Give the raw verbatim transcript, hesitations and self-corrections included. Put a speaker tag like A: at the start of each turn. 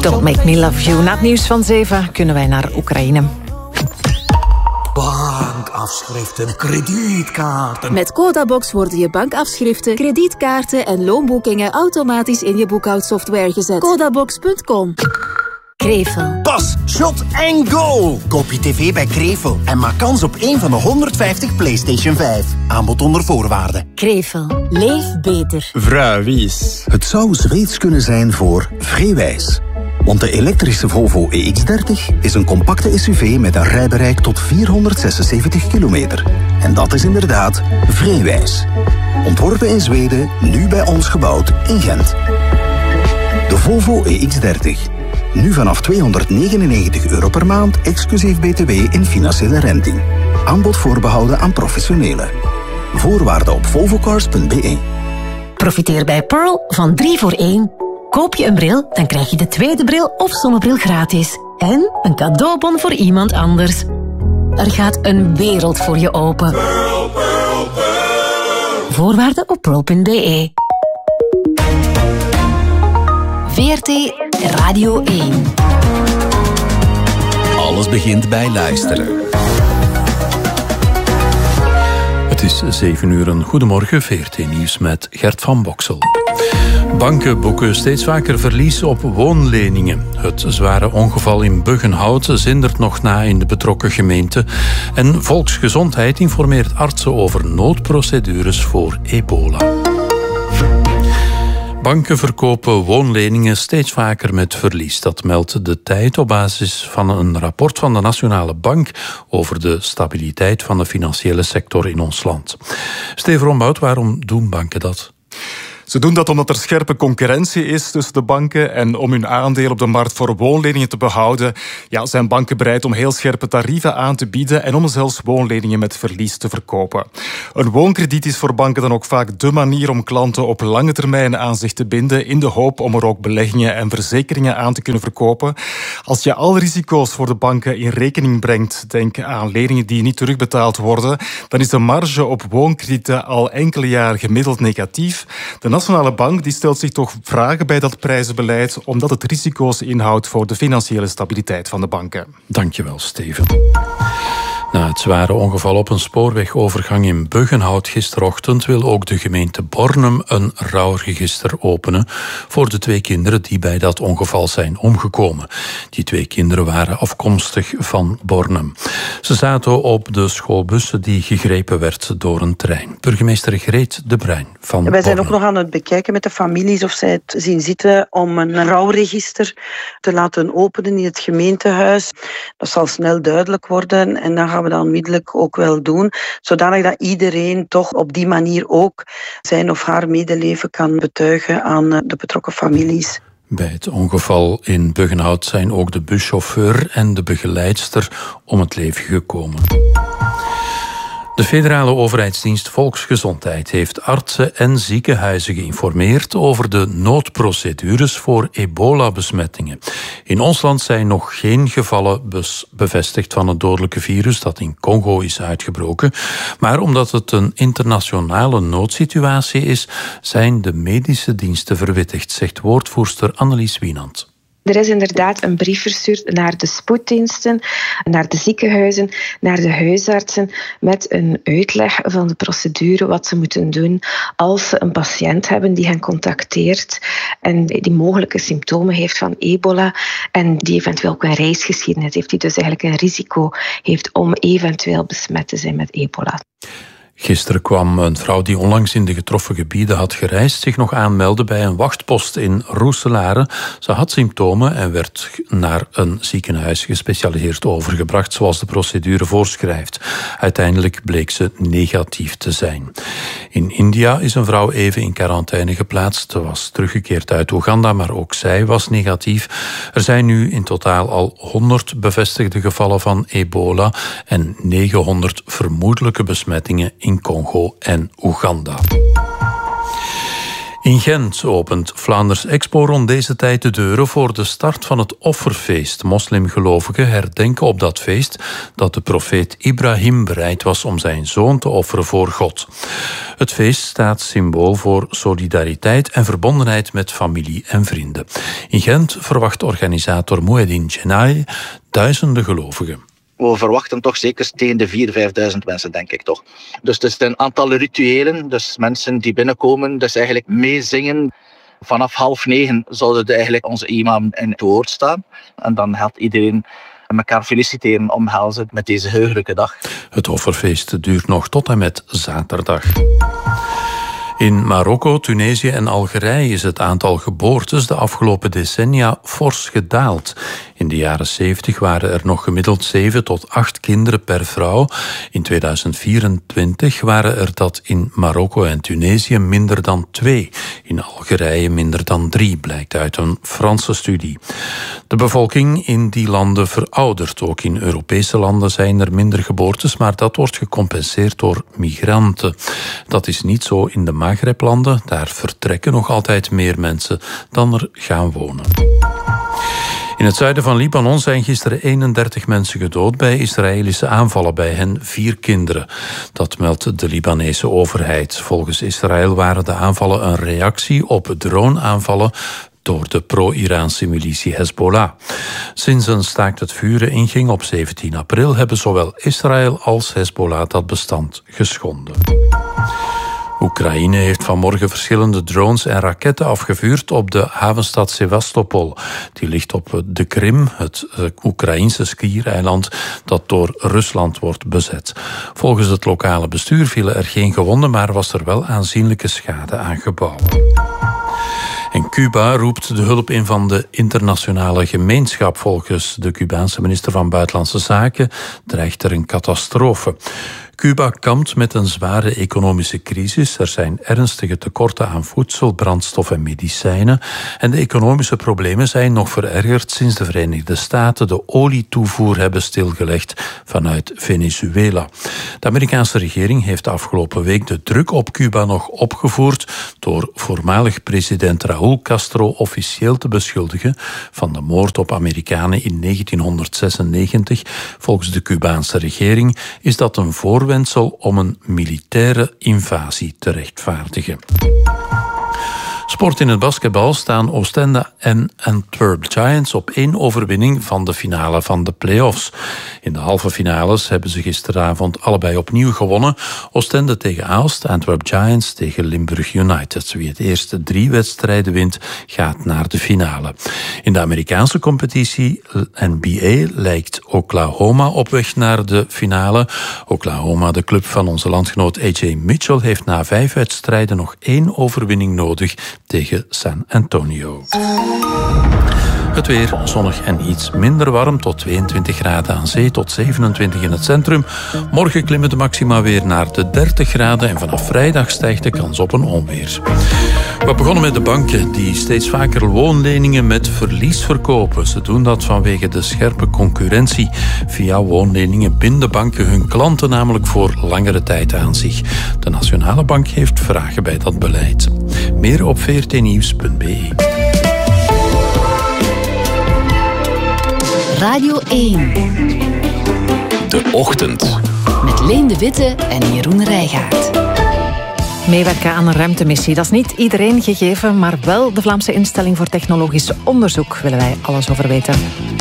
A: Don't Make Me Love You. Na het nieuws van zeven kunnen wij naar Oekraïne.
B: Bankafschriften, kredietkaarten.
C: Met Codabox worden je bankafschriften, kredietkaarten en loonboekingen automatisch in je boekhoudsoftware gezet. Codabox punt com.
A: Krevel.
B: Pas, shot en goal! Koop je tv bij Krevel en maak kans op één van de honderdvijftig PlayStation vijf. Aanbod onder voorwaarden.
A: Krevel. Leef beter.
D: Vrijwies.
E: Het zou Zweeds kunnen zijn voor Vreewijs. Want de elektrische Volvo E X dertig is een compacte S U V met een rijbereik tot vierhonderdzesenzeventig kilometer. En dat is inderdaad Vreewijs. Ontworpen in Zweden, nu bij ons gebouwd in Gent. De Volvo E X dertig. Nu vanaf tweehonderdnegenennegentig euro per maand, exclusief B T W in financiële renting. Aanbod voorbehouden aan professionelen. Voorwaarden op volvocars punt b e.
A: Profiteer bij Pearl van drie voor één. Koop je een bril, dan krijg je de tweede bril of zonnebril gratis. En een cadeaubon voor iemand anders. Er gaat een wereld voor je open.
F: Pearl, Pearl, Pearl.
A: Voorwaarden op pearl punt b e. V R T Radio één.
G: Alles begint bij luisteren.
H: Het is zeven uur. Een goedemorgen, V R T Nieuws met Gert van Boksel. Banken boeken steeds vaker verlies op woonleningen. Het zware ongeval in Buggenhout zindert nog na in de betrokken gemeente. En Volksgezondheid informeert artsen over noodprocedures voor ebola. Banken verkopen woonleningen steeds vaker met verlies. Dat meldt De Tijd op basis van een rapport van de Nationale Bank over de stabiliteit van de financiële sector in ons land. Steven Rombout, waarom doen banken dat?
I: Ze doen dat omdat er scherpe concurrentie is tussen de banken en om hun aandeel op de markt voor woonleningen te behouden, ja, zijn banken bereid om heel scherpe tarieven aan te bieden en om zelfs woonleningen met verlies te verkopen. Een woonkrediet is voor banken dan ook vaak dé manier om klanten op lange termijn aan zich te binden in de hoop om er ook beleggingen en verzekeringen aan te kunnen verkopen. Als je alle risico's voor de banken in rekening brengt, denk aan leningen die niet terugbetaald worden, dan is de marge op woonkredieten al enkele jaren gemiddeld negatief. De De Nationale Bank die stelt zich toch vragen bij dat prijzenbeleid, omdat het risico's inhoudt voor de financiële stabiliteit van de banken.
H: Dankjewel, Steven. Na het zware ongeval op een spoorwegovergang in Buggenhout gisterochtend wil ook de gemeente Bornem een rouwregister openen voor de twee kinderen die bij dat ongeval zijn omgekomen. Die twee kinderen waren afkomstig van Bornem. Ze zaten op de schoolbus die gegrepen werd door een trein. Burgemeester Greet de Bruin van Bornem.
J: Wij zijn ook nog aan het bekijken met de families of zij het zien zitten om een rouwregister te laten openen in het gemeentehuis. Dat zal snel duidelijk worden en dan gaan we dat onmiddellijk ook wel doen, zodanig dat iedereen toch op die manier ook zijn of haar medeleven kan betuigen aan de betrokken families.
H: Bij het ongeval in Buggenhout zijn ook de buschauffeur en de begeleidster om het leven gekomen. De federale overheidsdienst Volksgezondheid heeft artsen en ziekenhuizen geïnformeerd over de noodprocedures voor ebola-besmettingen. In ons land zijn nog geen gevallen bevestigd van het dodelijke virus dat in Congo is uitgebroken. Maar omdat het een internationale noodsituatie is, zijn de medische diensten verwittigd, zegt woordvoerster Annelies Wienand.
K: Er is inderdaad een brief verstuurd naar de spoeddiensten, naar de ziekenhuizen, naar de huisartsen met een uitleg van de procedure, wat ze moeten doen als ze een patiënt hebben die hen contacteert en die mogelijke symptomen heeft van ebola en die eventueel ook een reisgeschiedenis heeft, die dus eigenlijk een risico heeft om eventueel besmet te zijn met ebola.
H: Gisteren kwam een vrouw die onlangs in de getroffen gebieden had gereisd zich nog aanmelden bij een wachtpost in Roeselare. Ze had symptomen en werd naar een ziekenhuis gespecialiseerd overgebracht, zoals de procedure voorschrijft. Uiteindelijk bleek ze negatief te zijn. In India is een vrouw even in quarantaine geplaatst. Ze was teruggekeerd uit Oeganda, maar ook zij was negatief. Er zijn nu in totaal al honderd bevestigde gevallen van ebola en negenhonderd vermoedelijke besmettingen in Congo en Oeganda. In Gent opent Vlaanders Expo rond deze tijd de deuren voor de start van het offerfeest. Moslimgelovigen herdenken op dat feest dat de profeet Ibrahim bereid was om zijn zoon te offeren voor God. Het feest staat symbool voor solidariteit en verbondenheid met familie en vrienden. In Gent verwacht organisator Moueddin Genai duizenden gelovigen.
D: We verwachten toch zeker tegen de vierduizend, vijfduizend mensen, denk ik toch. Dus het is een aantal rituelen, dus mensen die binnenkomen, dus eigenlijk meezingen. Vanaf half negen zouden eigenlijk onze imam in het woord staan. En dan gaat iedereen elkaar feliciteren, omhelzen met deze heugelijke dag.
H: Het offerfeest duurt nog tot en met zaterdag. In Marokko, Tunesië en Algerije is het aantal geboortes de afgelopen decennia fors gedaald. In de jaren zeventig waren er nog gemiddeld zeven tot acht kinderen per vrouw. In tweeduizend vierentwintig waren er dat in Marokko en Tunesië minder dan twee. In Algerije minder dan drie, blijkt uit een Franse studie. De bevolking in die landen veroudert. Ook in Europese landen zijn er minder geboortes, maar dat wordt gecompenseerd door migranten. Dat is niet zo in de Maghreb-landen. Daar vertrekken nog altijd meer mensen dan er gaan wonen. In het zuiden van Libanon zijn gisteren eenendertig mensen gedood bij Israëlische aanvallen, bij hen vier kinderen. Dat meldt de Libanese overheid. Volgens Israël waren de aanvallen een reactie op droneaanvallen door de pro-Iraanse militie Hezbollah. Sinds een staakt het vuren inging op zeventien april hebben zowel Israël als Hezbollah dat bestand geschonden. Oekraïne heeft vanmorgen verschillende drones en raketten afgevuurd op de havenstad Sevastopol. Die ligt op de Krim, het Oekraïnse skiereiland dat door Rusland wordt bezet. Volgens het lokale bestuur vielen er geen gewonden, maar was er wel aanzienlijke schade aan gebouwen. En Cuba roept de hulp in van de internationale gemeenschap. Volgens de Cubaanse minister van Buitenlandse Zaken dreigt er een catastrofe. Cuba kampt met een zware economische crisis. Er zijn ernstige tekorten aan voedsel, brandstof en medicijnen. En de economische problemen zijn nog verergerd sinds de Verenigde Staten de olietoevoer hebben stilgelegd vanuit Venezuela. De Amerikaanse regering heeft de afgelopen week de druk op Cuba nog opgevoerd door voormalig president Raúl Castro officieel te beschuldigen van de moord op Amerikanen in negentienhonderdzesennegentig. Volgens de Cubaanse regering is dat een voorwendsel om een militaire invasie te rechtvaardigen. Sport in het basketbal staan Oostende en Antwerp Giants op één overwinning van de finale van de play-offs. In de halve finales hebben ze gisteravond allebei opnieuw gewonnen. Oostende tegen Aalst, Antwerp Giants tegen Limburg United. Wie het eerste drie wedstrijden wint, gaat naar de finale. In de Amerikaanse competitie N B A lijkt Oklahoma op weg naar de finale. Oklahoma, de club van onze landgenoot A J Mitchell, heeft na vijf wedstrijden nog één overwinning nodig tegen San Antonio. Het weer zonnig en iets minder warm, tot tweeëntwintig graden aan zee, tot zevenentwintig in het centrum. Morgen klimmen de maxima weer naar de dertig graden en vanaf vrijdag stijgt de kans op een onweer. We begonnen met de banken die steeds vaker woonleningen met verlies verkopen. Ze doen dat vanwege de scherpe concurrentie. Via woonleningen binden banken hun klanten namelijk voor langere tijd aan zich. De Nationale Bank heeft vragen bij dat beleid. Meer op v r t nieuws punt b e.
C: Radio één.
G: De Ochtend.
C: Met Leen de Witte en Jeroen Rijgaard.
A: Meewerken aan een ruimtemissie, dat is niet iedereen gegeven, maar wel de Vlaamse Instelling voor Technologisch Onderzoek willen wij alles over weten.